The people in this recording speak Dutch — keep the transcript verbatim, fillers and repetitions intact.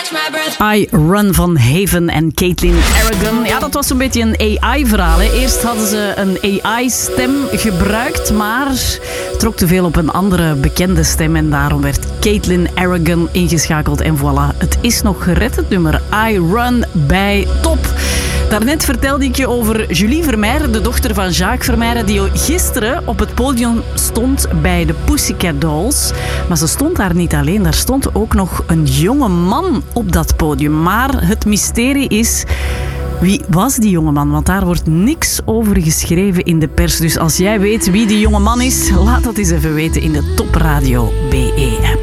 I Run van Haven en Caitlin Aragon. Ja, dat was een beetje een A I-verhaal. Hè. Eerst hadden ze een A I-stem gebruikt, maar trok te veel op een andere bekende stem. En daarom werd Caitlin Aragon ingeschakeld. En voilà, het is nog gered, het nummer I Run bij Top. Daarnet vertelde ik je over Julie Vermeijren, de dochter van Jacques Vermeijren, die gisteren op het podium stond bij de Pussycat Dolls. Maar ze stond daar niet alleen, daar stond ook nog een jonge man op dat podium. Maar het mysterie is, wie was die jonge man? Want daar wordt niks over geschreven in de pers. Dus als jij weet wie die jonge man is, laat dat eens even weten in de Top Radio B E-app.